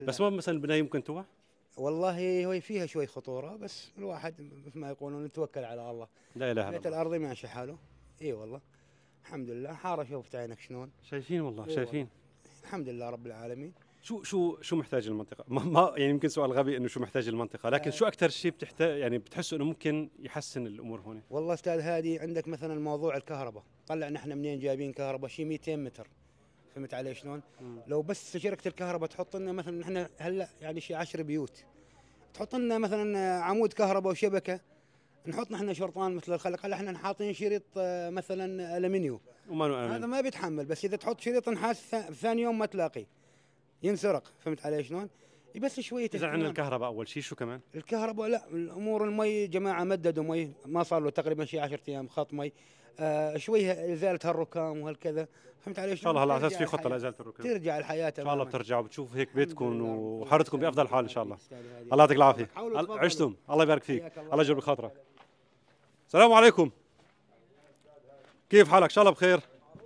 بس ما مثلا البنايه يمكن توع؟ والله هو فيها شوي خطورة، بس الواحد مثل ما يقولون نتوكل على الله. لا اله الا بيت الله. الأرض ماشي حاله. اي والله الحمد لله. حارة شوفت عينك شلون. شايفين والله إي شايفين. والله. الحمد لله رب العالمين. شو محتاج المنطقه؟ ما يعني يمكن سؤال غبي انه شو محتاج المنطقه، لكن شو اكثر شيء بتحتاج يعني بتحسوا انه ممكن يحسن الامور هون؟ والله استاذ هادي، عندك مثلا موضوع الكهرباء، طلع نحن منين جايبين كهرباء؟ شي 200 متر. فهمت علي شلون؟ لو بس شركة الكهرباء تحط لنا مثلا، نحن هلا يعني شي 10 بيوت، تحط لنا مثلا عمود كهرباء وشبكة، نحط نحن شرطان مثل الخلق. هلا احنا حاطين شريط مثلا الومنيوم، وما نؤمن هذا ما بيتحمل. بس اذا تحط شريط نحاس ثاني يوم ما تلاقيه، ينسرق. فهمت علي شلون؟ بس شويه اذا عندنا اهتمام. الكهرباء اول شيء، شو كمان؟ الكهرباء لا، الامور المي جماعه مددوا مي، ما صار له تقريبا شي 10 ايام خط مي. شويه ازاله هالركام وهالكذا. فهمت علي ان شاء شلون؟ الله هلا على اساس ترجع في خطه الحياة. لازالة الركاب. ترجع الحياه ان شاء الله تماما. بترجعوا بتشوف هيك الحمد بيتكم لله رب وحارتكم العالمين. بافضل حال ان شاء الله. أستاذ هادي. الله يعطيك العافيه. حاولوا تفضلوا. عشتم، الله يبارك فيك. حياك الله يجبر بخاطرك. السلام عليكم. كيف حالك؟ ان شاء الله بخير.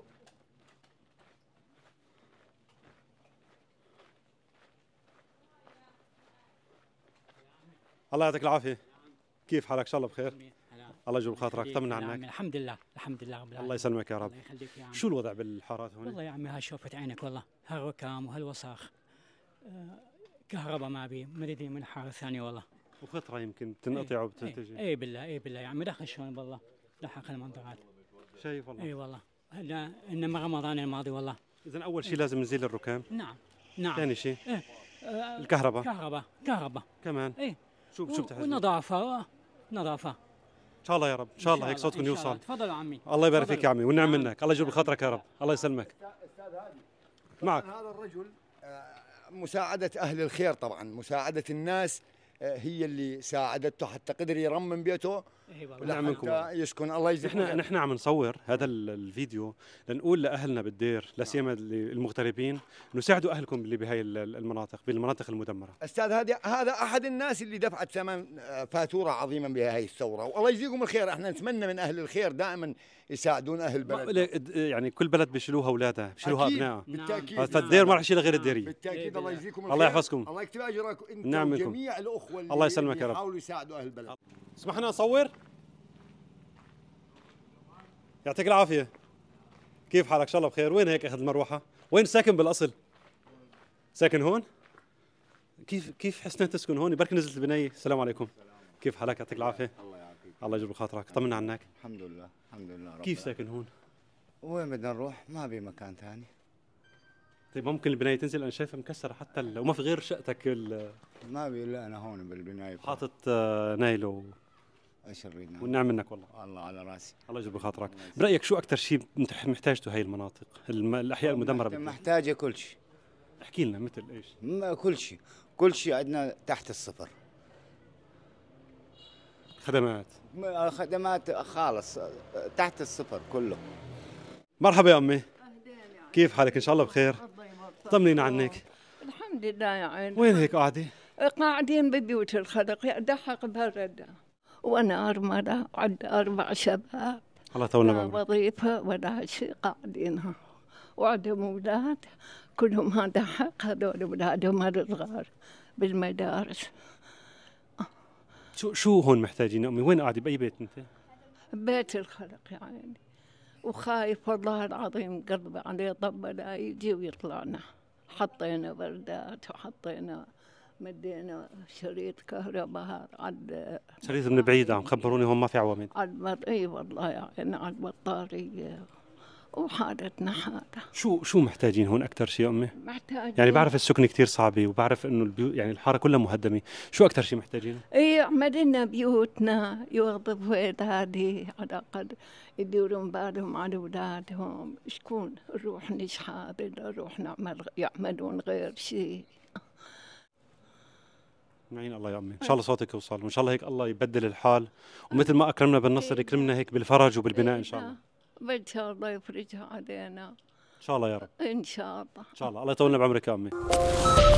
الله يعطيك العافيه. كيف حالك؟ ان شاء الله بخير. الله يجبر بخاطرك. طمنا عنك. الحمد لله الحمد لله رب العالمين. الله يسلمك يا رب. الله يخليك يا عمي. شو الوضع بالحارات هون؟ والله يا عمي ها شوفت عينك والله، هالركام وهالوساخ. كهرباء ما بي مدري من حاره ثانيه والله. وفتره يمكن بتنقطع وبتنتج. اي بالله اي بالله يا عمي، دخل شلون والله لحق المنطقات. شايف والله. اي والله هلا انما رمضان الماضي والله. اذا اول شيء لازم نزيل الركام. نعم نعم. ثاني شيء الكهرباء. الكهرباء كهرباء كمان. اي شو بتحتاج؟ ونظافه ان شاء الله يا رب، ان شاء الله هيك صوتكم يوصل. تفضل يا عمي. الله يبارك فيك يا عمي والنعم منك، الله يجبر بخاطرك يا رب، الله يسلمك. استاذ هادي، معك. هذا الرجل مساعدة أهل الخير، طبعا مساعدة الناس هي اللي ساعدته حتى قدر يرمم بيته ونعم منكم. حتى يسكن. الله يجزيكم. نحن عم نصور هذا الفيديو لنقول لاهلنا بالدير، لا سيما المغتربين، انه ساعدوا اهلكم اللي بهي المناطق، بالمناطق المدمره. استاذ هذا احد الناس اللي دفعت ثمن فاتوره عظيمه بهي الثوره، والله يجزيكم الخير. احنا نتمنى من اهل الخير دائما يساعدون اهل البلد. يعني كل بلد بيشيلوها اولادها، بيشيلوها ابنائها. بالتاكيد. فالدير ما راح يشيلها غير الديريه. بالتاكيد. الله يجزيكم الخير. الله يحفظكم. الله يكتب اجركم انتم نعم منكم. وجميع الاخوه اللي الله يسلمك يا رب. يحاولوا يساعدوا اهل البلد. اسمحنا نصور؟ يعطيك العافيه. كيف حالك؟ ان شاء الله بخير. وين هيك اخذ المروحه؟ وين ساكن بالاصل؟ ساكن هون؟ كيف حسنت تسكن هون؟ بركي نزلت البنايه. السلام عليكم. كيف حالك؟ يعطيك العافيه. الله يعافيك. الله يجبر خاطرك. طمنا عنك. الحمد لله الحمد لله. كيف ساكن هون؟ وين بدنا نروح؟ ما بي مكان ثاني. طيب ممكن البنايه تنزل؟ انا شايفها مكسره حتى وما في غير شقتك ما بي الا انا هون بالبنايه حاطط نايلو. ايش نريد؟ والنعم منك والله. الله على راسي. الله يجبر خاطرك. برايك شو اكثر شيء محتاجته هاي المناطق الاحياء المدمره؟ محتاجه كل شيء. احكي لنا مثل ايش؟ كل شيء عندنا تحت الصفر. خدمات خالص تحت الصفر كله. مرحبا يا امي. كيف حالك؟ ان شاء الله بخير. طمنينا عنك. الحمد لله يا عيني. وين هيك قاعده؟ قاعدين ببيوت الخلق يدحق برد، وانا ارمله وعندي 4 شباب. الله يطول لا بعمرك. وظيفه ولا شيء قاعدين ها، وعندهم اولاد كلهم ها دحق، هذول اولادهم الصغار بالمدارس. شو هون محتاجين يا امي؟ وين قاعده؟ باي بيت انت؟ بيت الخلق يا عيني، وخايف والله العظيم قلبي عليه طب لا يجي ويطلعنا. حطينا بردات وحطينا مدينا شريط كهرباء على شريط من بعيد عم خبروني هون ما في عوامل. اي والله يا عيني على البطاريه، وحالتنا حاله. شو محتاجين هون اكثر شيء يا امي؟ محتاجين يعني بعرف السكنه كثير صعبه، وبعرف انه يعني الحاره كلها مهدمه، شو اكثر شيء محتاجين؟ يعمل لنا بيوتنا، يوظفوا اولادي على الاقل يديرون بالهم على اولادهم. شكون نروح نشحذ ولا نروح يعملون غير شيء. معين الله يا امي، ان شاء الله صوتك يوصل، وان شاء الله هيك الله يبدل الحال، ومثل ما اكرمنا بالنصر يكرمنا هيك بالفرج وبالبناء ان شاء الله. ان شاء الله يفرجها علينا ان شاء الله يا رب. ان شاء الله. ان شاء الله. الله يطول بعمرك يا امي.